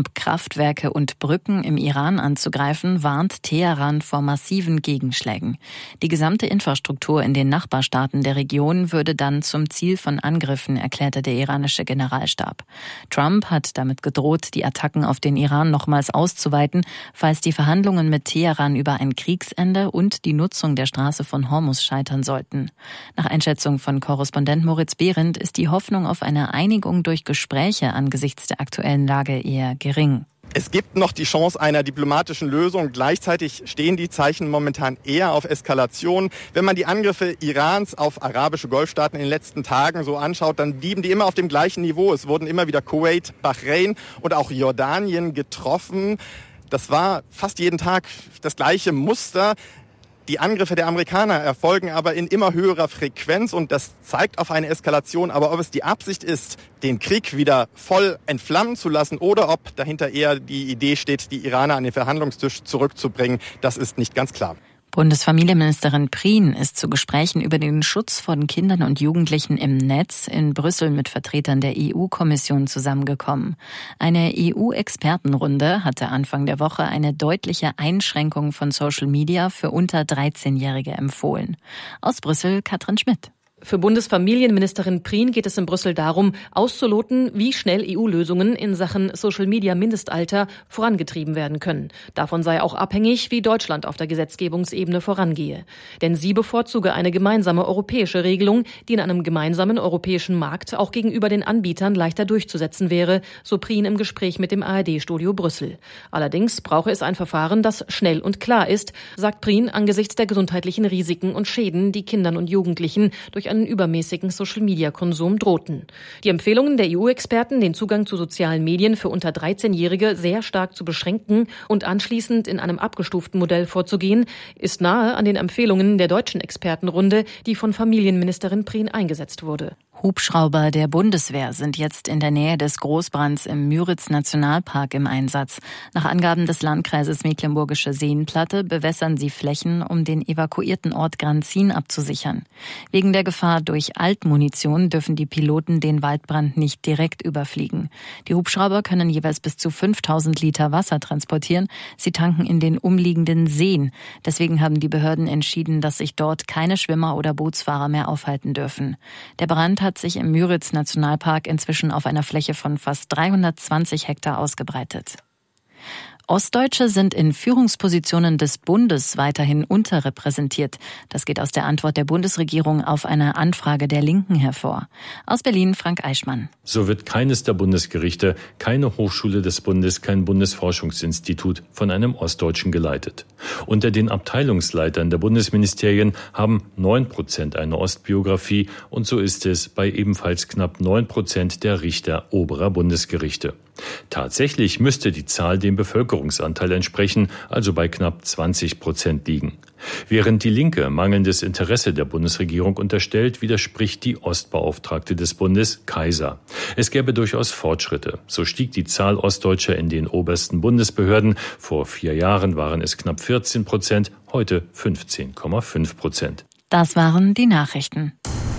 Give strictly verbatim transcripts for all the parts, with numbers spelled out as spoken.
Trump, Kraftwerke und Brücken im Iran anzugreifen, warnt Teheran vor massiven Gegenschlägen. Die gesamte Infrastruktur in den Nachbarstaaten der Region würde dann zum Ziel von Angriffen, erklärte der iranische Generalstab. Trump hat damit gedroht, die Attacken auf den Iran nochmals auszuweiten, falls die Verhandlungen mit Teheran über ein Kriegsende und die Nutzung der Straße von Hormuz scheitern sollten. Nach Einschätzung von Korrespondent Moritz Behrendt ist die Hoffnung auf eine Einigung durch Gespräche angesichts der aktuellen Lage eher gering. Es gibt noch die Chance einer diplomatischen Lösung. Gleichzeitig stehen die Zeichen momentan eher auf Eskalation. Wenn man die Angriffe Irans auf arabische Golfstaaten in den letzten Tagen so anschaut, dann blieben die immer auf dem gleichen Niveau. Es wurden immer wieder Kuwait, Bahrain und auch Jordanien getroffen. Das war fast jeden Tag das gleiche Muster. Die Angriffe der Amerikaner erfolgen aber in immer höherer Frequenz und das zeigt auf eine Eskalation. Aber ob es die Absicht ist, den Krieg wieder voll entflammen zu lassen oder ob dahinter eher die Idee steht, die Iraner an den Verhandlungstisch zurückzubringen, das ist nicht ganz klar. Bundesfamilienministerin Prien ist zu Gesprächen über den Schutz von Kindern und Jugendlichen im Netz in Brüssel mit Vertretern der E U-Kommission zusammengekommen. Eine E U-Expertenrunde hatte Anfang der Woche eine deutliche Einschränkung von Social Media für unter dreizehnjährige empfohlen. Aus Brüssel Katrin Schmidt. Für Bundesfamilienministerin Prien geht es in Brüssel darum, auszuloten, wie schnell E U-Lösungen in Sachen Social-Media-Mindestalter vorangetrieben werden können. Davon sei auch abhängig, wie Deutschland auf der Gesetzgebungsebene vorangehe. Denn sie bevorzuge eine gemeinsame europäische Regelung, die in einem gemeinsamen europäischen Markt auch gegenüber den Anbietern leichter durchzusetzen wäre, so Prien im Gespräch mit dem A R D-Studio Brüssel. Allerdings brauche es ein Verfahren, das schnell und klar ist, sagt Prien angesichts der gesundheitlichen Risiken und Schäden, die Kindern und Jugendlichen durch einen übermäßigen Social-Media-Konsum drohten. Die Empfehlungen der E U-Experten, den Zugang zu sozialen Medien für unter dreizehnjährige sehr stark zu beschränken und anschließend in einem abgestuften Modell vorzugehen, ist nahe an den Empfehlungen der deutschen Expertenrunde, die von Familienministerin Prien eingesetzt wurde. Hubschrauber der Bundeswehr sind jetzt in der Nähe des Großbrands im Müritz-Nationalpark im Einsatz. Nach Angaben des Landkreises Mecklenburgische Seenplatte bewässern sie Flächen, um den evakuierten Ort Granzin abzusichern. Wegen der Gefahr durch Altmunition dürfen die Piloten den Waldbrand nicht direkt überfliegen. Die Hubschrauber können jeweils bis zu fünftausend Liter Wasser transportieren. Sie tanken in den umliegenden Seen. Deswegen haben die Behörden entschieden, dass sich dort keine Schwimmer oder Bootsfahrer mehr aufhalten dürfen. Der Brand hat sich im Müritz-Nationalpark inzwischen auf einer Fläche von fast dreihundertzwanzig Hektar ausgebreitet. Ostdeutsche sind in Führungspositionen des Bundes weiterhin unterrepräsentiert. Das geht aus der Antwort der Bundesregierung auf eine Anfrage der Linken hervor. Aus Berlin Frank Eichmann. So wird keines der Bundesgerichte, keine Hochschule des Bundes, kein Bundesforschungsinstitut von einem Ostdeutschen geleitet. Unter den Abteilungsleitern der Bundesministerien haben neun Prozent eine Ostbiografie und so ist es bei ebenfalls knapp neun Prozent der Richter oberer Bundesgerichte. Tatsächlich müsste die Zahl dem Bevölkerungsanteil entsprechen, also bei knapp zwanzig Prozent liegen. Während die Linke mangelndes Interesse der Bundesregierung unterstellt, widerspricht die Ostbeauftragte des Bundes, Kaiser. Es gäbe durchaus Fortschritte. So stieg die Zahl Ostdeutscher in den obersten Bundesbehörden. Vor vier Jahren waren es knapp vierzehn Prozent, heute fünfzehn Komma fünf Prozent. Das waren die Nachrichten.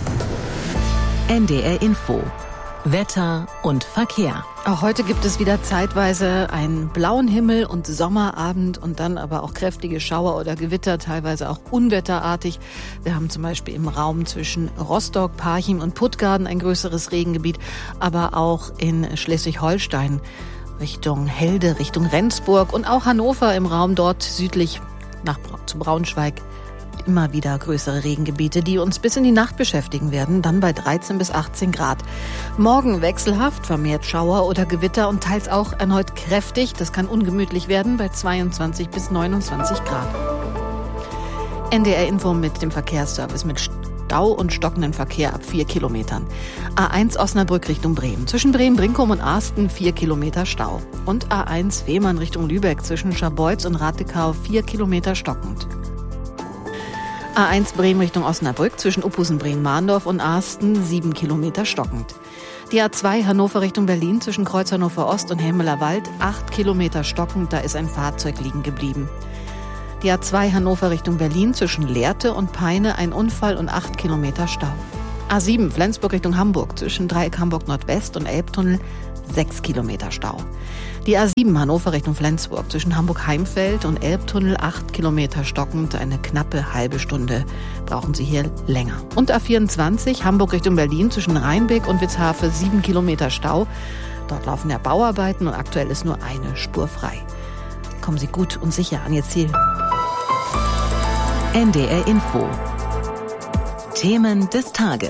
N D R Info. Wetter und Verkehr. Auch heute gibt es wieder zeitweise einen blauen Himmel und Sommerabend und dann aber auch kräftige Schauer oder Gewitter, teilweise auch unwetterartig. Wir haben zum Beispiel im Raum zwischen Rostock, Parchim und Puttgarden ein größeres Regengebiet, aber auch in Schleswig-Holstein Richtung Helde, Richtung Rendsburg und auch Hannover im Raum dort südlich nach zu Braunschweig. Immer wieder größere Regengebiete, die uns bis in die Nacht beschäftigen werden, dann bei dreizehn bis achtzehn Grad. Morgen wechselhaft, vermehrt Schauer oder Gewitter und teils auch erneut kräftig. Das kann ungemütlich werden bei zweiundzwanzig bis neunundzwanzig Grad. N D R Info mit dem Verkehrsservice mit Stau und stockenden Verkehr ab vier Kilometern. A eins Osnabrück Richtung Bremen. Zwischen Bremen, Brinkum und Arsten vier Kilometer Stau. Und A eins Fehmarn Richtung Lübeck zwischen Scharbeutz und Rattekau vier Kilometer stockend. A eins Bremen Richtung Osnabrück zwischen Uphusen, Bremen-Mahndorf und Arsten sieben Kilometer stockend. Die A zwei Hannover Richtung Berlin zwischen Kreuz Hannover Ost und Hemmeler Wald acht Kilometer stockend, da ist ein Fahrzeug liegen geblieben. Die A zwei Hannover Richtung Berlin zwischen Lehrte und Peine ein Unfall und acht Kilometer Stau. A sieben Flensburg Richtung Hamburg zwischen Dreieck Hamburg Nordwest und Elbtunnel sechs Kilometer Stau. Die A sieben Hannover Richtung Flensburg zwischen Hamburg-Heimfeld und Elbtunnel acht Kilometer stockend, eine knappe halbe Stunde brauchen Sie hier länger. Und A vierundzwanzig Hamburg Richtung Berlin zwischen Rheinbeck und Witzhafe sieben Kilometer Stau. Dort laufen ja Bauarbeiten und aktuell ist nur eine Spur frei. Kommen Sie gut und sicher an Ihr Ziel. N D R Info. Themen des Tages.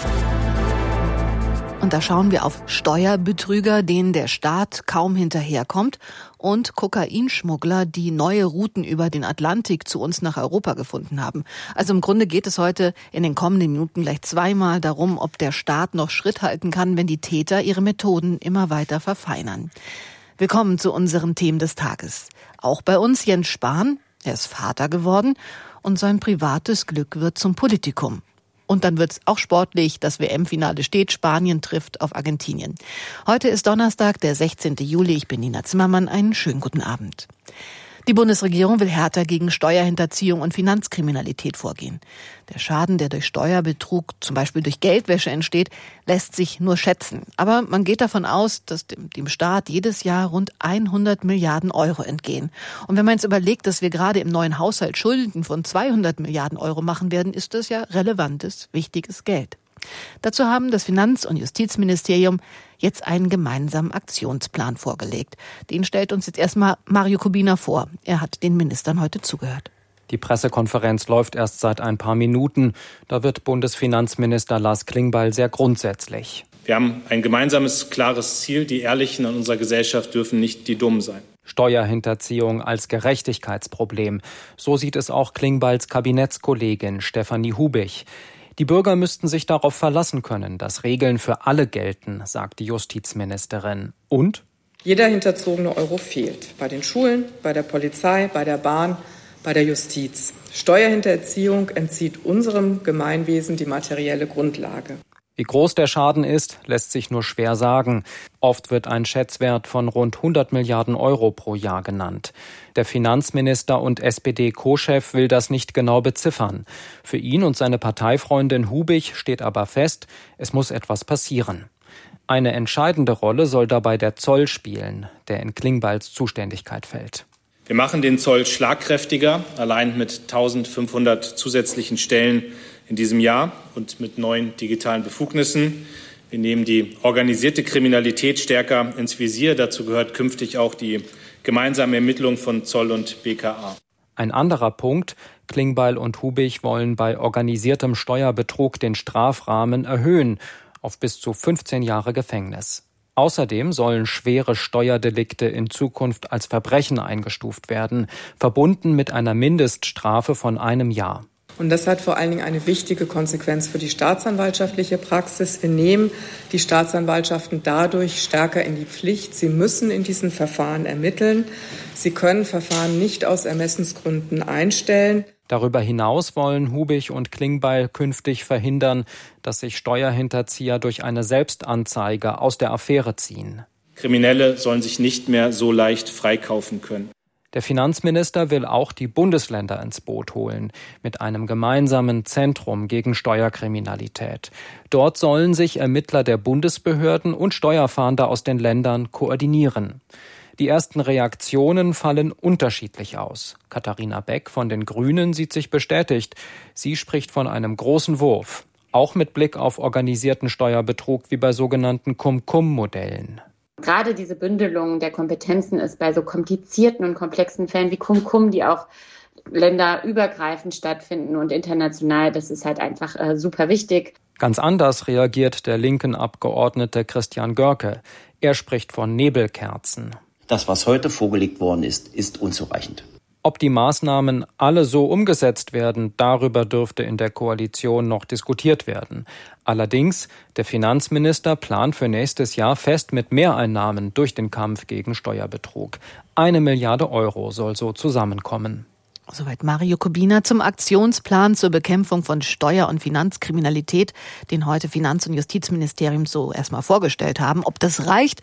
Und da schauen wir auf Steuerbetrüger, denen der Staat kaum hinterherkommt, und Kokainschmuggler, die neue Routen über den Atlantik zu uns nach Europa gefunden haben. Also im Grunde geht es heute in den kommenden Minuten gleich zweimal darum, ob der Staat noch Schritt halten kann, wenn die Täter ihre Methoden immer weiter verfeinern. Willkommen zu unseren Themen des Tages. Auch bei uns Jens Spahn, er ist Vater geworden und sein privates Glück wird zum Politikum. Und dann wird's auch sportlich. Das W M-Finale steht. Spanien trifft auf Argentinien. Heute ist Donnerstag, der sechzehnten Juli. Ich bin Nina Zimmermann. Einen schönen guten Abend. Die Bundesregierung will härter gegen Steuerhinterziehung und Finanzkriminalität vorgehen. Der Schaden, der durch Steuerbetrug, zum Beispiel durch Geldwäsche entsteht, lässt sich nur schätzen. Aber man geht davon aus, dass dem, dem Staat jedes Jahr rund hundert Milliarden Euro entgehen. Und wenn man jetzt überlegt, dass wir gerade im neuen Haushalt Schulden von zweihundert Milliarden Euro machen werden, ist das ja relevantes, wichtiges Geld. Dazu haben das Finanz- und Justizministerium jetzt einen gemeinsamen Aktionsplan vorgelegt. Den stellt uns jetzt erstmal Mario Kubina vor. Er hat den Ministern heute zugehört. Die Pressekonferenz läuft erst seit ein paar Minuten. Da wird Bundesfinanzminister Lars Klingbeil sehr grundsätzlich. Wir haben ein gemeinsames, klares Ziel. Die Ehrlichen in unserer Gesellschaft dürfen nicht die Dummen sein. Steuerhinterziehung als Gerechtigkeitsproblem. So sieht es auch Klingbeils Kabinettskollegin Stefanie Hubich. Die Bürger müssten sich darauf verlassen können, dass Regeln für alle gelten, sagt die Justizministerin. Und? Jeder hinterzogene Euro fehlt. Bei den Schulen, bei der Polizei, bei der Bahn, bei der Justiz. Steuerhinterziehung entzieht unserem Gemeinwesen die materielle Grundlage. Wie groß der Schaden ist, lässt sich nur schwer sagen. Oft wird ein Schätzwert von rund hundert Milliarden Euro pro Jahr genannt. Der Finanzminister und S P D-Co-Chef will das nicht genau beziffern. Für ihn und seine Parteifreundin Hubich steht aber fest, es muss etwas passieren. Eine entscheidende Rolle soll dabei der Zoll spielen, der in Klingbeils Zuständigkeit fällt. Wir machen den Zoll schlagkräftiger, allein mit eintausendfünfhundert zusätzlichen Stellen in diesem Jahr und mit neuen digitalen Befugnissen. Wir nehmen die organisierte Kriminalität stärker ins Visier. Dazu gehört künftig auch die gemeinsame Ermittlung von Zoll und B K A. Ein anderer Punkt: Klingbeil und Hubich wollen bei organisiertem Steuerbetrug den Strafrahmen erhöhen auf bis zu fünfzehn Jahre Gefängnis. Außerdem sollen schwere Steuerdelikte in Zukunft als Verbrechen eingestuft werden, verbunden mit einer Mindeststrafe von einem Jahr. Und das hat vor allen Dingen eine wichtige Konsequenz für die staatsanwaltschaftliche Praxis. Wir nehmen die Staatsanwaltschaften dadurch stärker in die Pflicht. Sie müssen in diesen Verfahren ermitteln. Sie können Verfahren nicht aus Ermessensgründen einstellen. Darüber hinaus wollen Hubich und Klingbeil künftig verhindern, dass sich Steuerhinterzieher durch eine Selbstanzeige aus der Affäre ziehen. Kriminelle sollen sich nicht mehr so leicht freikaufen können. Der Finanzminister will auch die Bundesländer ins Boot holen, mit einem gemeinsamen Zentrum gegen Steuerkriminalität. Dort sollen sich Ermittler der Bundesbehörden und Steuerfahnder aus den Ländern koordinieren. Die ersten Reaktionen fallen unterschiedlich aus. Katharina Beck von den Grünen sieht sich bestätigt. Sie spricht von einem großen Wurf, auch mit Blick auf organisierten Steuerbetrug wie bei sogenannten Cum-Cum-Modellen. Gerade diese Bündelung der Kompetenzen ist bei so komplizierten und komplexen Fällen wie Cum-Cum, die auch länderübergreifend stattfinden und international, das ist halt einfach äh, super wichtig. Ganz anders reagiert der linken Abgeordnete Christian Görke. Er spricht von Nebelkerzen. Das, was heute vorgelegt worden ist, ist unzureichend. Ob die Maßnahmen alle so umgesetzt werden, darüber dürfte in der Koalition noch diskutiert werden. Allerdings, der Finanzminister plant für nächstes Jahr fest mit Mehreinnahmen durch den Kampf gegen Steuerbetrug. Eine Milliarde Euro soll so zusammenkommen. Soweit Mario Kubina zum Aktionsplan zur Bekämpfung von Steuer- und Finanzkriminalität, den heute Finanz- und Justizministerium so erstmal vorgestellt haben. Ob das reicht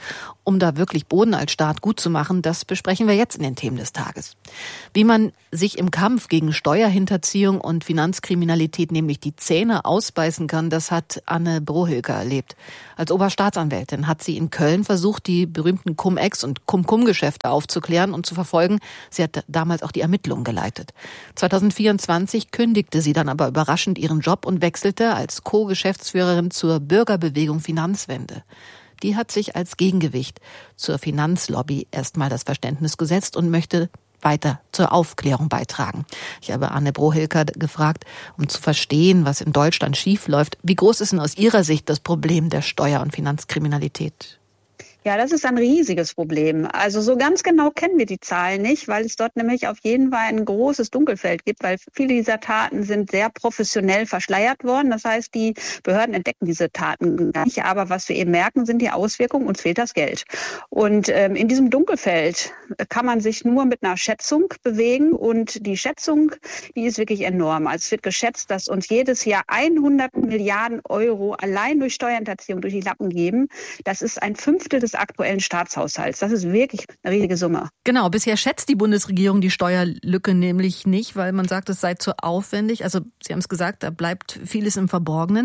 Um da wirklich Boden als Staat gut zu machen, das besprechen wir jetzt in den Themen des Tages. Wie man sich im Kampf gegen Steuerhinterziehung und Finanzkriminalität nämlich die Zähne ausbeißen kann, das hat Anne Brohilker erlebt. Als Oberstaatsanwältin hat sie in Köln versucht, die berühmten Cum-Ex- und Cum-Cum-Geschäfte aufzuklären und zu verfolgen. Sie hat damals auch die Ermittlungen geleitet. zwanzig vierundzwanzig kündigte sie dann aber überraschend ihren Job und wechselte als Co-Geschäftsführerin zur Bürgerbewegung Finanzwende. Die hat sich als Gegengewicht zur Finanzlobby erstmal das Verständnis gesetzt und möchte weiter zur Aufklärung beitragen. Ich habe Anne Brohilker gefragt, um zu verstehen, was in Deutschland schiefläuft. Wie groß ist denn aus Ihrer Sicht das Problem der Steuer- und Finanzkriminalität? Ja, das ist ein riesiges Problem. Also so ganz genau kennen wir die Zahlen nicht, weil es dort nämlich auf jeden Fall ein großes Dunkelfeld gibt, weil viele dieser Taten sind sehr professionell verschleiert worden. Das heißt, die Behörden entdecken diese Taten gar nicht. Aber was wir eben merken, sind die Auswirkungen, uns fehlt das Geld. Und ähm, in diesem Dunkelfeld kann man sich nur mit einer Schätzung bewegen. Und die Schätzung, die ist wirklich enorm. Also es wird geschätzt, dass uns jedes Jahr hundert Milliarden Euro allein durch Steuerhinterziehung durch die Lappen geben. Das ist ein Fünftel des aktuellen Staatshaushalts. Das ist wirklich eine riesige Summe. Genau, bisher schätzt die Bundesregierung die Steuerlücke nämlich nicht, weil man sagt, es sei zu aufwendig. Also Sie haben es gesagt, da bleibt vieles im Verborgenen.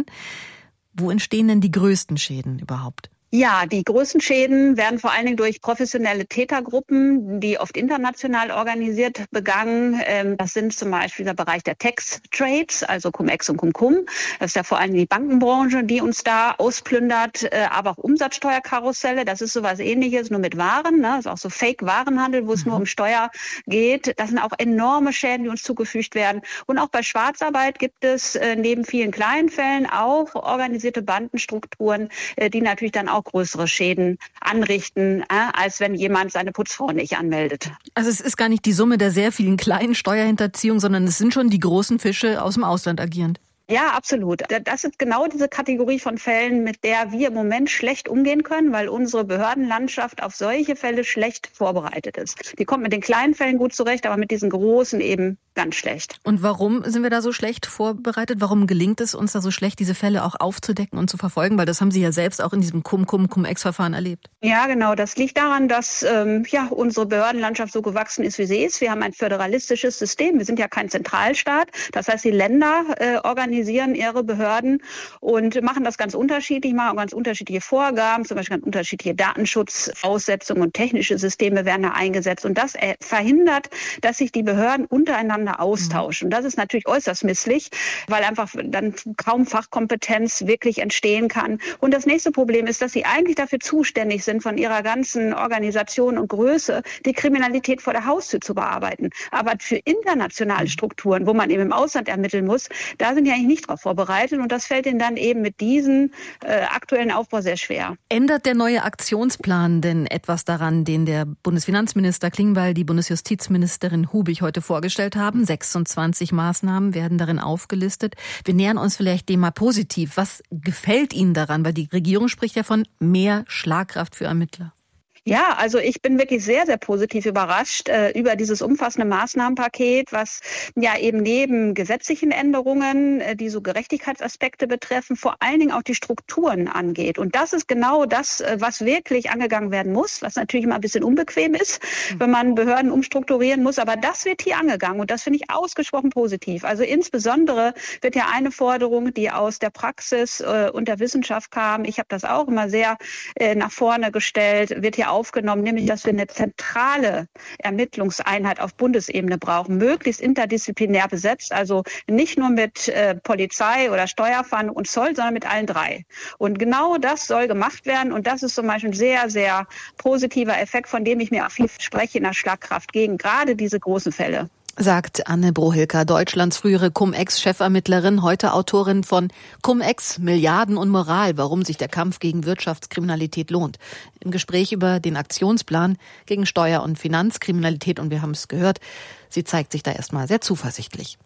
Wo entstehen denn die größten Schäden überhaupt? Ja, die größten Schäden werden vor allen Dingen durch professionelle Tätergruppen, die oft international organisiert begangen. Das sind zum Beispiel der Bereich der Tax-Trades, also Cum-Ex und Cum-Cum. Das ist ja vor allem die Bankenbranche, die uns da ausplündert, aber auch Umsatzsteuerkarusselle. Das ist sowas Ähnliches, nur mit Waren. Das ist auch so Fake-Warenhandel, wo es mhm. nur um Steuer geht. Das sind auch enorme Schäden, die uns zugefügt werden. Und auch bei Schwarzarbeit gibt es neben vielen kleinen Fällen auch organisierte Bandenstrukturen, die natürlich dann auch auch größere Schäden anrichten, äh, als wenn jemand seine Putzfrau nicht anmeldet. Also es ist gar nicht die Summe der sehr vielen kleinen Steuerhinterziehungen, sondern es sind schon die großen Fische aus dem Ausland agierend. Ja, absolut. Das ist genau diese Kategorie von Fällen, mit der wir im Moment schlecht umgehen können, weil unsere Behördenlandschaft auf solche Fälle schlecht vorbereitet ist. Die kommt mit den kleinen Fällen gut zurecht, aber mit diesen großen eben ganz schlecht. Und warum sind wir da so schlecht vorbereitet? Warum gelingt es uns da so schlecht, diese Fälle auch aufzudecken und zu verfolgen? Weil das haben Sie ja selbst auch in diesem Cum-Cum-Cum-Ex-Verfahren erlebt. Ja, genau. Das liegt daran, dass ähm, ja unsere Behördenlandschaft so gewachsen ist, wie sie ist. Wir haben ein föderalistisches System. Wir sind ja kein Zentralstaat. Das heißt, die Länder äh, organisieren ihre Behörden und machen das ganz unterschiedlich, machen auch ganz unterschiedliche Vorgaben, zum Beispiel ganz unterschiedliche Datenschutzaussetzungen und technische Systeme werden da eingesetzt. Und das äh, verhindert, dass sich die Behörden untereinander austauschen. Das ist natürlich äußerst misslich, weil einfach dann kaum Fachkompetenz wirklich entstehen kann. Und das nächste Problem ist, dass sie eigentlich dafür zuständig sind, von ihrer ganzen Organisation und Größe die Kriminalität vor der Haustür zu bearbeiten. Aber für internationale Strukturen, wo man eben im Ausland ermitteln muss, da sind ja eigentlich nicht darauf vorbereitet und das fällt ihnen dann eben mit diesem äh, aktuellen Aufbau sehr schwer. Ändert der neue Aktionsplan denn etwas daran, den der Bundesfinanzminister Klingbeil, die Bundesjustizministerin Hubig heute vorgestellt haben? sechsundzwanzig Maßnahmen werden darin aufgelistet. Wir nähern uns vielleicht dem mal positiv. Was gefällt Ihnen daran? Weil die Regierung spricht ja von mehr Schlagkraft für Ermittler. Ja, also ich bin wirklich sehr, sehr positiv überrascht äh, über dieses umfassende Maßnahmenpaket, was ja eben neben gesetzlichen Änderungen, äh, die so Gerechtigkeitsaspekte betreffen, vor allen Dingen auch die Strukturen angeht. Und das ist genau das, äh, was wirklich angegangen werden muss, was natürlich immer ein bisschen unbequem ist, mhm. wenn man Behörden umstrukturieren muss. Aber das wird hier angegangen und das finde ich ausgesprochen positiv. Also insbesondere wird ja eine Forderung, die aus der Praxis äh, und der Wissenschaft kam, ich habe das auch immer sehr äh, nach vorne gestellt, wird hier aufgenommen, nämlich, dass wir eine zentrale Ermittlungseinheit auf Bundesebene brauchen, möglichst interdisziplinär besetzt, also nicht nur mit äh, Polizei oder Steuerfahndung und Zoll, sondern mit allen drei. Und genau das soll gemacht werden und das ist zum Beispiel ein sehr, sehr positiver Effekt, von dem ich mir auch viel spreche in der Schlagkraft gegen gerade diese großen Fälle. Sagt Anne Brohilker, Deutschlands frühere Cum-Ex-Chefermittlerin, heute Autorin von Cum-Ex, Milliarden und Moral, warum sich der Kampf gegen Wirtschaftskriminalität lohnt. Im Gespräch über den Aktionsplan gegen Steuer- und Finanzkriminalität, und wir haben es gehört, sie zeigt sich da erstmal sehr zuversichtlich.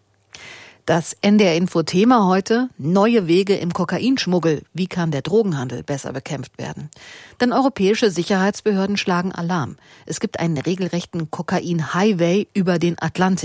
Das N D R-Info-Thema heute: Neue Wege im Kokainschmuggel. Wie kann der Drogenhandel besser bekämpft werden? Denn europäische Sicherheitsbehörden schlagen Alarm. Es gibt einen regelrechten Kokain-Highway über den Atlantik.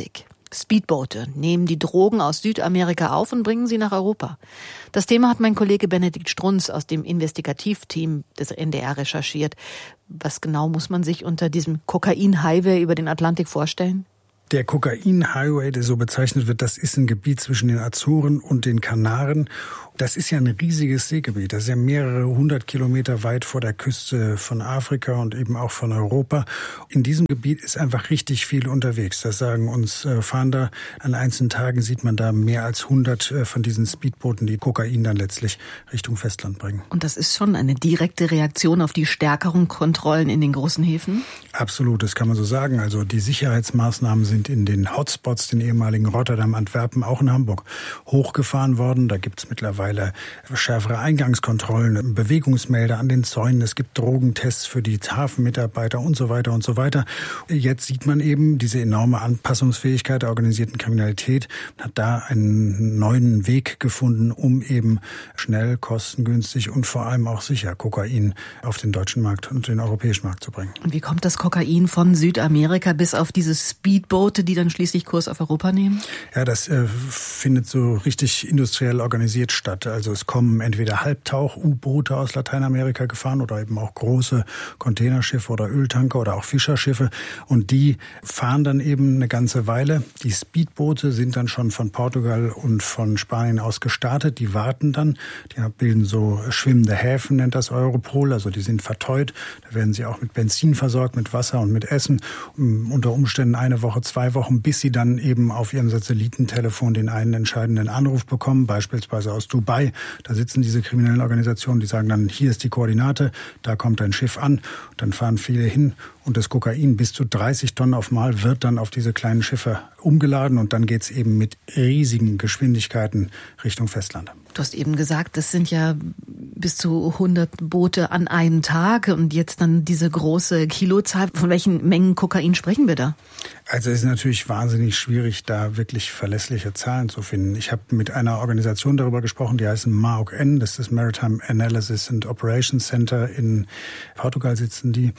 Speedboote nehmen die Drogen aus Südamerika auf und bringen sie nach Europa. Das Thema hat mein Kollege Benedikt Strunz aus dem Investigativteam des N D R recherchiert. Was genau muss man sich unter diesem Kokain-Highway über den Atlantik vorstellen? Der Kokain-Highway, der so bezeichnet wird, das ist ein Gebiet zwischen den Azoren und den Kanaren. Das ist ja ein riesiges Seegebiet. Das ist ja mehrere hundert Kilometer weit vor der Küste von Afrika und eben auch von Europa. In diesem Gebiet ist einfach richtig viel unterwegs. Das sagen uns äh, Fahnder. An einzelnen Tagen sieht man da mehr als hundert äh, von diesen Speedbooten, die Kokain dann letztlich Richtung Festland bringen. Und das ist schon eine direkte Reaktion auf die stärkeren Kontrollen in den großen Häfen? Absolut, das kann man so sagen. Also die Sicherheitsmaßnahmen sind in den Hotspots, den ehemaligen Rotterdam, Antwerpen, auch in Hamburg, hochgefahren worden. Da gibt es mittlerweile schärfere Eingangskontrollen, Bewegungsmelder an den Zäunen. Es gibt Drogentests für die Hafenmitarbeiter und so weiter und so weiter. Jetzt sieht man eben diese enorme Anpassungsfähigkeit der organisierten Kriminalität, hat da einen neuen Weg gefunden, um eben schnell, kostengünstig und vor allem auch sicher Kokain auf den deutschen Markt und den europäischen Markt zu bringen. Und wie kommt das Kokain von Südamerika bis auf diese Speedboote, die dann schließlich Kurs auf Europa nehmen? Ja, das äh, findet so richtig industriell organisiert statt. Also es kommen entweder Halbtauch-U-Boote aus Lateinamerika gefahren oder eben auch große Containerschiffe oder Öltanker oder auch Fischerschiffe. Und die fahren dann eben eine ganze Weile. Die Speedboote sind dann schon von Portugal und von Spanien aus gestartet. Die warten dann. Die bilden so schwimmende Häfen, nennt das Europol. Also die sind verteut. Da werden sie auch mit Benzin versorgt, mit Wasser und mit Essen. Unter Umständen eine Woche, zwei Wochen, bis sie dann eben auf ihrem Satellitentelefon den einen entscheidenden Anruf bekommen, beispielsweise aus Dubai. Da sitzen diese kriminellen Organisationen, die sagen dann, hier ist die Koordinate, da kommt ein Schiff an, dann fahren viele hin und das Kokain bis zu dreißig Tonnen auf Mal wird dann auf diese kleinen Schiffe umgeladen und dann geht's eben mit riesigen Geschwindigkeiten Richtung Festland. Du hast eben gesagt, das sind ja bis zu hundert Boote an einem Tag und jetzt dann diese große Kilozahl. Von welchen Mengen Kokain sprechen wir da? Also es ist natürlich wahnsinnig schwierig, da wirklich verlässliche Zahlen zu finden. Ich habe mit einer Organisation darüber gesprochen, die heißt M A O C N, das ist das Maritime Analysis and Operations Center, in Portugal sitzen die.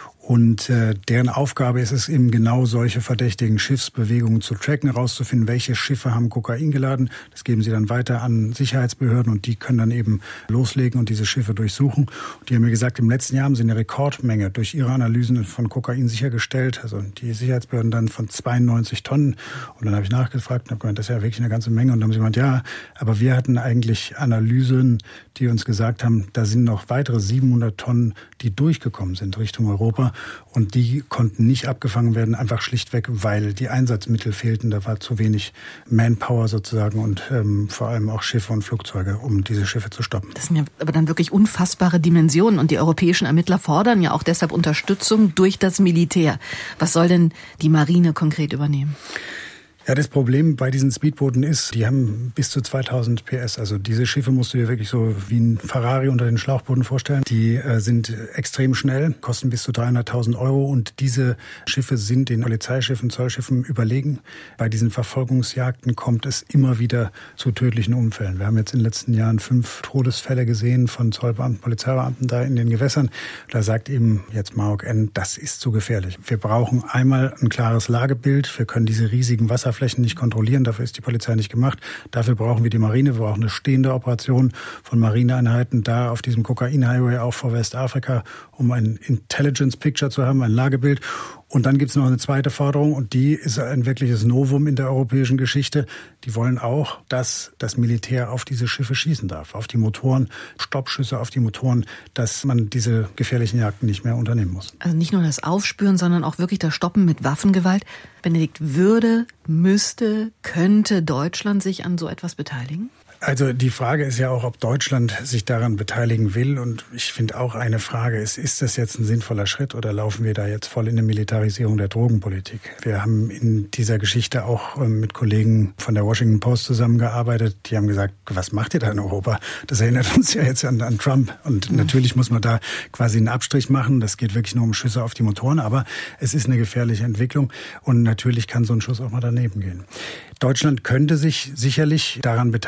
Und äh, deren Aufgabe ist es eben genau solche verdächtigen Schiffsbewegungen zu tracken, herauszufinden, welche Schiffe haben Kokain geladen. Das geben sie dann weiter an Sicherheitsbehörden und die können dann eben loslegen und diese Schiffe durchsuchen. Und die haben mir gesagt, im letzten Jahr haben sie eine Rekordmenge durch ihre Analysen von Kokain sichergestellt. Also die Sicherheitsbehörden dann von zweiundneunzig Tonnen. Und dann habe ich nachgefragt und habe gemeint, das ist ja wirklich eine ganze Menge. Und dann haben sie gemeint, ja, aber wir hatten eigentlich Analysen, die uns gesagt haben, da sind noch weitere siebenhundert Tonnen, die durchgekommen sind Richtung Europa. Und die konnten nicht abgefangen werden, einfach schlichtweg, weil die Einsatzmittel fehlten. Da war zu wenig Manpower sozusagen und ähm, vor allem auch Schiffe und Flugzeuge, um diese Schiffe zu stoppen. Das sind ja aber dann wirklich unfassbare Dimensionen. Und die europäischen Ermittler fordern ja auch deshalb Unterstützung durch das Militär. Was soll denn die Marine konkret übernehmen? Ja, das Problem bei diesen Speedbooten ist, die haben bis zu zweitausend P S. Also diese Schiffe musst du dir wirklich so wie ein Ferrari unter den Schlauchbooten vorstellen. Die äh, sind extrem schnell, kosten bis zu dreihunderttausend Euro und diese Schiffe sind den Polizeischiffen, Zollschiffen überlegen. Bei diesen Verfolgungsjagden kommt es immer wieder zu tödlichen Unfällen. Wir haben jetzt in den letzten Jahren fünf Todesfälle gesehen von Zollbeamten, Polizeibeamten da in den Gewässern. Da sagt eben jetzt M A O C N, das ist zu gefährlich. Wir brauchen einmal ein klares Lagebild. Wir können diese riesigen Wasser Flächen nicht kontrollieren, dafür ist die Polizei nicht gemacht. Dafür brauchen wir die Marine, wir brauchen eine stehende Operation von Marineeinheiten da auf diesem Kokain-Highway auch vor Westafrika, um ein Intelligence Picture zu haben, ein Lagebild. Und dann gibt es noch eine zweite Forderung und die ist ein wirkliches Novum in der europäischen Geschichte. Die wollen auch, dass das Militär auf diese Schiffe schießen darf, auf die Motoren, Stoppschüsse auf die Motoren, dass man diese gefährlichen Jagden nicht mehr unternehmen muss. Also nicht nur das Aufspüren, sondern auch wirklich das Stoppen mit Waffengewalt. Benedikt, würde, müsste, könnte Deutschland sich an so etwas beteiligen? Also die Frage ist ja auch, ob Deutschland sich daran beteiligen will. Und ich finde auch eine Frage ist, ist das jetzt ein sinnvoller Schritt oder laufen wir da jetzt voll in eine Militarisierung der Drogenpolitik? Wir haben in dieser Geschichte auch mit Kollegen von der Washington Post zusammengearbeitet. Die haben gesagt, was macht ihr da in Europa? Das erinnert uns ja jetzt an, an Trump. Und mhm. natürlich muss man da quasi einen Abstrich machen. Das geht wirklich nur um Schüsse auf die Motoren. Aber es ist eine gefährliche Entwicklung. Und natürlich kann so ein Schuss auch mal daneben gehen. Deutschland könnte sich sicherlich daran beteiligen,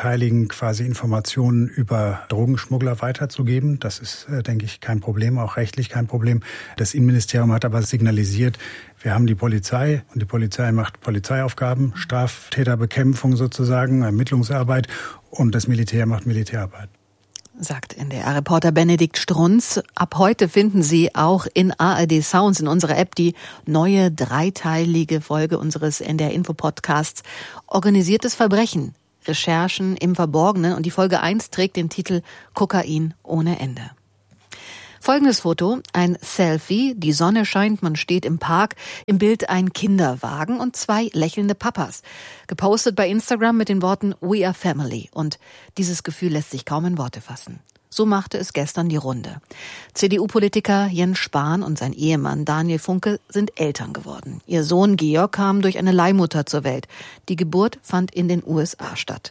um quasi Informationen über Drogenschmuggler weiterzugeben. Das ist, denke ich, kein Problem, auch rechtlich kein Problem. Das Innenministerium hat aber signalisiert, wir haben die Polizei und die Polizei macht Polizeiaufgaben, Straftäterbekämpfung sozusagen, Ermittlungsarbeit, und das Militär macht Militärarbeit. Sagt N D R-Reporter Benedikt Strunz. Ab heute finden Sie auch in A R D Sounds in unserer App die neue dreiteilige Folge unseres N D R-Info-Podcasts Organisiertes Verbrechen, Recherchen im Verborgenen. Und die Folge eins trägt den Titel Kokain ohne Ende. Folgendes Foto, ein Selfie, die Sonne scheint, man steht im Park, im Bild ein Kinderwagen und zwei lächelnde Papas. Gepostet bei Instagram mit den Worten We are family, und dieses Gefühl lässt sich kaum in Worte fassen. So machte es gestern die Runde. C D U-Politiker Jens Spahn und sein Ehemann Daniel Funke sind Eltern geworden. Ihr Sohn Georg kam durch eine Leihmutter zur Welt. Die Geburt fand in den U S A statt.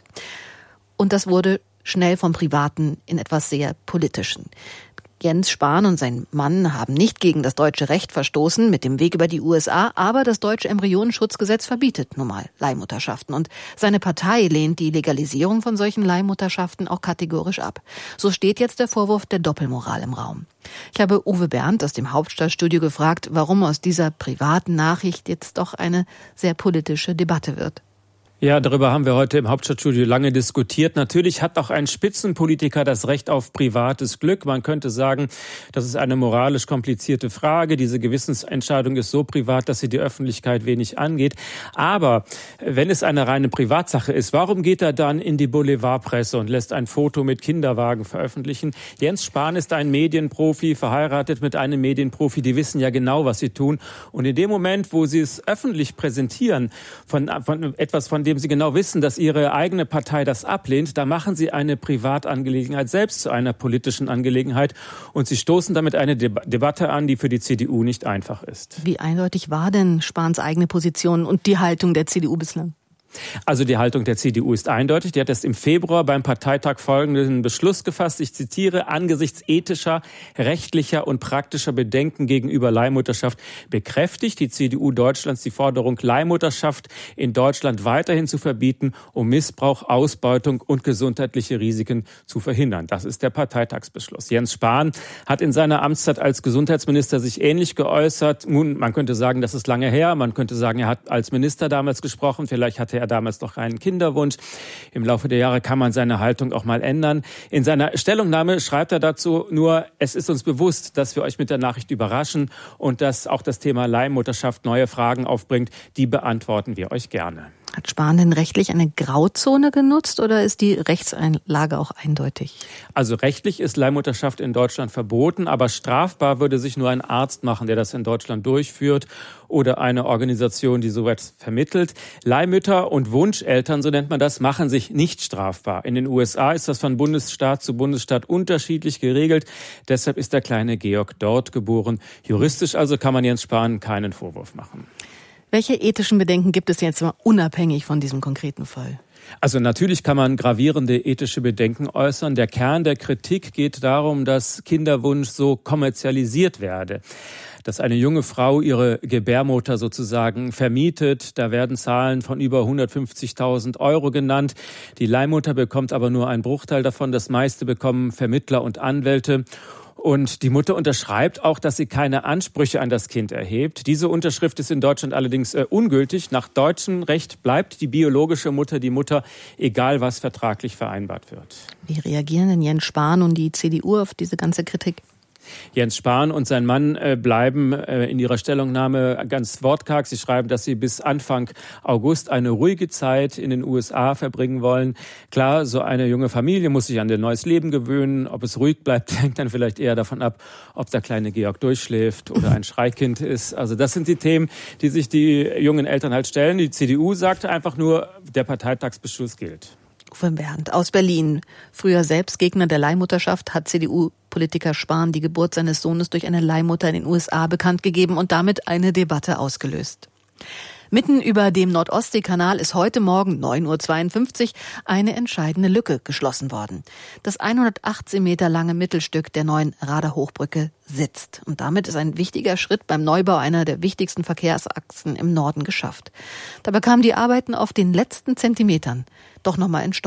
Und das wurde schnell vom Privaten in etwas sehr Politischen. Jens Spahn und sein Mann haben nicht gegen das deutsche Recht verstoßen mit dem Weg über die U S A, aber das deutsche Embryonenschutzgesetz verbietet nun mal Leihmutterschaften. Und seine Partei lehnt die Legalisierung von solchen Leihmutterschaften auch kategorisch ab. So steht jetzt der Vorwurf der Doppelmoral im Raum. Ich habe Uwe Bernd aus dem Hauptstadtstudio gefragt, warum aus dieser privaten Nachricht jetzt doch eine sehr politische Debatte wird. Ja, darüber haben wir heute im Hauptstadtstudio lange diskutiert. Natürlich hat auch ein Spitzenpolitiker das Recht auf privates Glück. Man könnte sagen, das ist eine moralisch komplizierte Frage. Diese Gewissensentscheidung ist so privat, dass sie die Öffentlichkeit wenig angeht. Aber wenn es eine reine Privatsache ist, warum geht er dann in die Boulevardpresse und lässt ein Foto mit Kinderwagen veröffentlichen? Jens Spahn ist ein Medienprofi, verheiratet mit einem Medienprofi. Die wissen ja genau, was sie tun. Und in dem Moment, wo sie es öffentlich präsentieren, von, von etwas, von dem sie genau wissen, dass ihre eigene Partei das ablehnt, da machen sie eine Privatangelegenheit selbst zu einer politischen Angelegenheit, und sie stoßen damit eine Deb- Debatte an, die für die C D U nicht einfach ist. Wie eindeutig war denn Spahns eigene Position und die Haltung der C D U bislang? Also die Haltung der C D U ist eindeutig. Die hat erst im Februar beim Parteitag folgenden Beschluss gefasst. Ich zitiere: Angesichts ethischer, rechtlicher und praktischer Bedenken gegenüber Leihmutterschaft bekräftigt die C D U Deutschlands die Forderung, Leihmutterschaft in Deutschland weiterhin zu verbieten, um Missbrauch, Ausbeutung und gesundheitliche Risiken zu verhindern. Das ist der Parteitagsbeschluss. Jens Spahn hat in seiner Amtszeit als Gesundheitsminister sich ähnlich geäußert. Nun, man könnte sagen, das ist lange her. Man könnte sagen, er hat als Minister damals gesprochen. Vielleicht hatte er damals noch einen Kinderwunsch. Im Laufe der Jahre kann man seine Haltung auch mal ändern. In seiner Stellungnahme schreibt er dazu nur: Es ist uns bewusst, dass wir euch mit der Nachricht überraschen und dass auch das Thema Leihmutterschaft neue Fragen aufbringt. Die beantworten wir euch gerne. Hat Spahn denn rechtlich eine Grauzone genutzt oder ist die Rechtseinlage auch eindeutig? Also rechtlich ist Leihmutterschaft in Deutschland verboten, aber strafbar würde sich nur ein Arzt machen, der das in Deutschland durchführt, oder eine Organisation, die sowas vermittelt. Leihmütter und Wunscheltern, so nennt man das, machen sich nicht strafbar. In den U S A ist das von Bundesstaat zu Bundesstaat unterschiedlich geregelt. Deshalb ist der kleine Georg dort geboren. Juristisch also kann man Jens Spahn keinen Vorwurf machen. Welche ethischen Bedenken gibt es jetzt mal unabhängig von diesem konkreten Fall? Also natürlich kann man gravierende ethische Bedenken äußern. Der Kern der Kritik geht darum, dass Kinderwunsch so kommerzialisiert werde. Dass eine junge Frau ihre Gebärmutter sozusagen vermietet. Da werden Zahlen von über hundertfünfzigtausend Euro genannt. Die Leihmutter bekommt aber nur einen Bruchteil davon. Das meiste bekommen Vermittler und Anwälte. Und die Mutter unterschreibt auch, dass sie keine Ansprüche an das Kind erhebt. Diese Unterschrift ist in Deutschland allerdings äh, ungültig. Nach deutschem Recht bleibt die biologische Mutter die Mutter, egal was vertraglich vereinbart wird. Wie reagieren denn Jens Spahn und die C D U auf diese ganze Kritik? Jens Spahn und sein Mann äh, bleiben äh, in ihrer Stellungnahme ganz wortkarg. Sie schreiben, dass sie bis Anfang August eine ruhige Zeit in den U S A verbringen wollen. Klar, so eine junge Familie muss sich an ein neues Leben gewöhnen. Ob es ruhig bleibt, hängt dann vielleicht eher davon ab, ob der kleine Georg durchschläft oder ein Schreikind ist. Also das sind die Themen, die sich die jungen Eltern halt stellen. Die C D U sagte einfach nur, der Parteitagsbeschluss gilt. Uwe Bernd aus Berlin. Früher selbst Gegner der Leihmutterschaft, hat C D U-Politiker Spahn die Geburt seines Sohnes durch eine Leihmutter in den U S A bekannt gegeben und damit eine Debatte ausgelöst. Mitten über dem Nord-Ostsee-Kanal ist heute Morgen neun Uhr zweiundfünfzig eine entscheidende Lücke geschlossen worden. Das hundertachtzehn Meter lange Mittelstück der neuen Rader-Hochbrücke sitzt. Und damit ist ein wichtiger Schritt beim Neubau einer der wichtigsten Verkehrsachsen im Norden geschafft. Dabei kamen die Arbeiten auf den letzten Zentimetern doch nochmal ins Stoppen.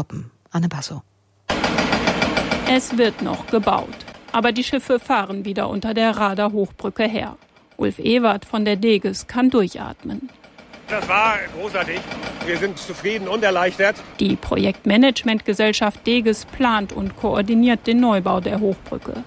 Anne Basso. Es wird noch gebaut, aber die Schiffe fahren wieder unter der Rader Hochbrücke her. Ulf Ewert von der Deges kann durchatmen. Das war großartig. Wir sind zufrieden und erleichtert. Die Projektmanagementgesellschaft Deges plant und koordiniert den Neubau der Hochbrücke.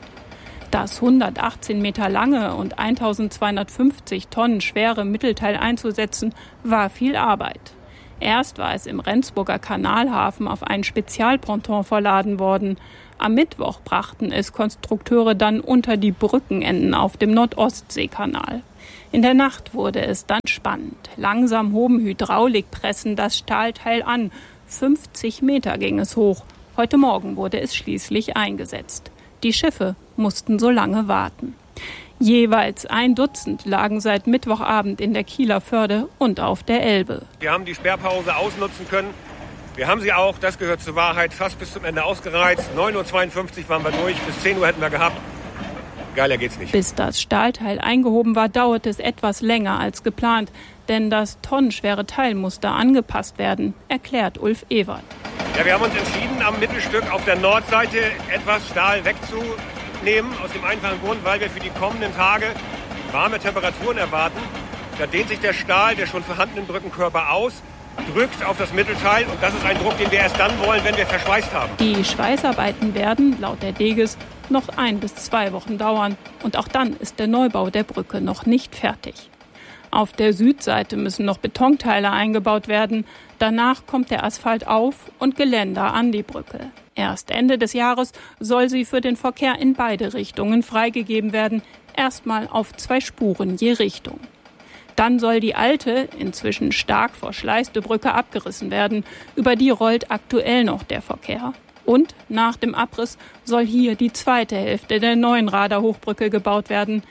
Das hundertachtzehn Meter lange und eintausendzweihundertfünfzig Tonnen schwere Mittelteil einzusetzen, war viel Arbeit. Erst war es im Rendsburger Kanalhafen auf einen Spezialponton verladen worden. Am Mittwoch brachten es Konstrukteure dann unter die Brückenenden auf dem Nordostseekanal. In der Nacht wurde es dann spannend. Langsam hoben Hydraulikpressen das Stahlteil an. fünfzig Meter ging es hoch. Heute Morgen wurde es schließlich eingesetzt. Die Schiffe mussten so lange warten. Jeweils ein Dutzend lagen seit Mittwochabend in der Kieler Förde und auf der Elbe. Wir haben die Sperrpause ausnutzen können. Wir haben sie auch, das gehört zur Wahrheit, fast bis zum Ende ausgereizt. neun Uhr zweiundfünfzig waren wir durch, bis zehn Uhr hätten wir gehabt. Geiler geht's nicht. Bis das Stahlteil eingehoben war, dauerte es etwas länger als geplant. Denn das tonnenschwere Teil musste angepasst werden, erklärt Ulf Ewert. Ja, wir haben uns entschieden, am Mittelstück auf der Nordseite etwas Stahl wegzunehmen. Aus dem einfachen Grund, weil wir für die kommenden Tage warme Temperaturen erwarten. Da dehnt sich der Stahl der schon vorhandenen Brückenkörper aus, drückt auf das Mittelteil und das ist ein Druck, den wir erst dann wollen, wenn wir verschweißt haben. Die Schweißarbeiten werden, laut der Deges, noch ein bis zwei Wochen dauern. Und auch dann ist der Neubau der Brücke noch nicht fertig. Auf der Südseite müssen noch Betonteile eingebaut werden. Danach kommt der Asphalt auf und Geländer an die Brücke. Erst Ende des Jahres soll sie für den Verkehr in beide Richtungen freigegeben werden. Erstmal auf zwei Spuren je Richtung. Dann soll die alte, inzwischen stark verschleißte Brücke abgerissen werden. Über die rollt aktuell noch der Verkehr. Und nach dem Abriss soll hier die zweite Hälfte der neuen Rader Hochbrücke gebaut werden.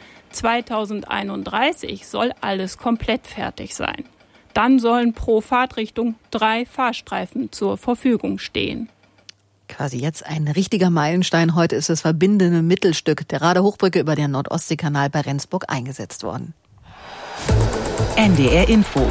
zweitausendeinunddreißig soll alles komplett fertig sein. Dann sollen pro Fahrtrichtung drei Fahrstreifen zur Verfügung stehen. Quasi jetzt ein richtiger Meilenstein. Heute ist das verbindende Mittelstück der Rader Hochbrücke über den Nordostseekanal bei Rendsburg eingesetzt worden. N D R Info.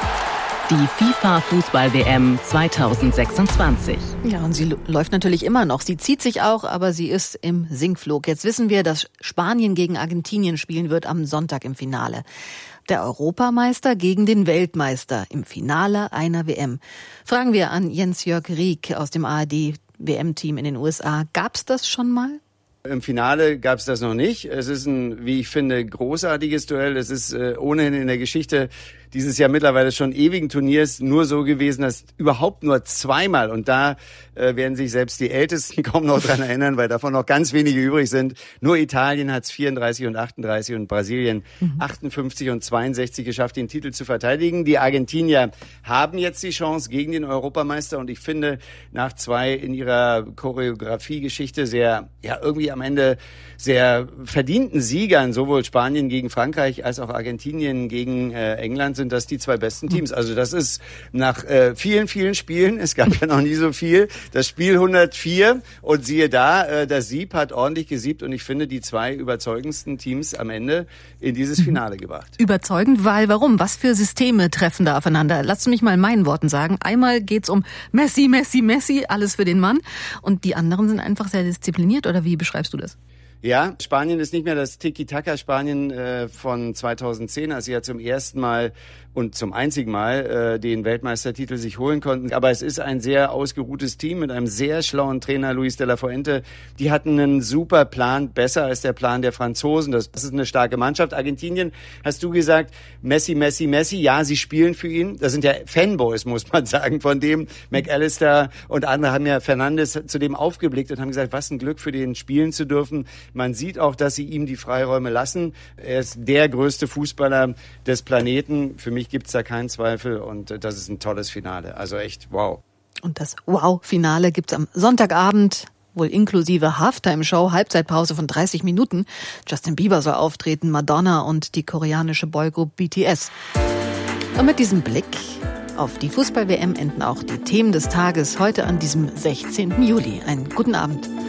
Die FIFA-Fußball-W M zweitausendsechsundzwanzig. Ja, und sie läuft natürlich immer noch. Sie zieht sich auch, aber sie ist im Sinkflug. Jetzt wissen wir, dass Spanien gegen Argentinien spielen wird am Sonntag im Finale. Der Europameister gegen den Weltmeister im Finale einer W M. Fragen wir an Jens-Jörg Rieck aus dem A R D-W M-Team in den U S A. Gab's das schon mal? Im Finale gab es das noch nicht. Es ist ein, wie ich finde, großartiges Duell. Es ist äh, ohnehin in der Geschichte dieses Jahr mittlerweile schon ewigen Turniers nur so gewesen, dass überhaupt nur zweimal, und da äh, werden sich selbst die Ältesten kaum noch dran erinnern, weil davon noch ganz wenige übrig sind. Nur Italien hat es vierunddreißig und achtunddreißig und Brasilien mhm. achtundfünfzig und zweiundsechzig geschafft, den Titel zu verteidigen. Die Argentinier haben jetzt die Chance gegen den Europameister und ich finde, nach zwei in ihrer Choreografiegeschichte sehr, ja irgendwie am Ende sehr verdienten Siegern, sowohl Spanien gegen Frankreich als auch Argentinien gegen äh, England, sind das die zwei besten Teams. Also das ist nach äh, vielen, vielen Spielen, es gab ja noch nie so viel, das Spiel hundertvier und siehe da, äh, das Sieb hat ordentlich gesiebt und ich finde die zwei überzeugendsten Teams am Ende in dieses Finale gebracht. Überzeugend, weil warum? Was für Systeme treffen da aufeinander? Lass mich mal in meinen Worten sagen. Einmal geht's um Messi, Messi, Messi, alles für den Mann und die anderen sind einfach sehr diszipliniert oder wie beschreibst du das? Ja, Spanien ist nicht mehr das Tiki-Taka-Spanien äh, von zweitausendzehn, als sie ja zum ersten Mal und zum einzigen Mal äh, den Weltmeistertitel sich holen konnten. Aber es ist ein sehr ausgeruhtes Team mit einem sehr schlauen Trainer, Luis de la Fuente. Die hatten einen super Plan, besser als der Plan der Franzosen. Das, das ist eine starke Mannschaft. Argentinien, hast du gesagt, Messi, Messi, Messi. Ja, sie spielen für ihn. Das sind ja Fanboys, muss man sagen, von dem. McAllister und andere haben ja Fernandes zu dem aufgeblickt und haben gesagt, was ein Glück für den spielen zu dürfen. Man sieht auch, dass sie ihm die Freiräume lassen. Er ist der größte Fußballer des Planeten. Für mich gibt's da keinen Zweifel und das ist ein tolles Finale. Also echt wow. Und das Wow-Finale gibt's am Sonntagabend, wohl inklusive Halftime-Show, Halbzeitpause von dreißig Minuten. Justin Bieber soll auftreten, Madonna und die koreanische Boygroup B T S. Und mit diesem Blick auf die Fußball-W M enden auch die Themen des Tages heute an diesem sechzehnten Juli. Einen guten Abend.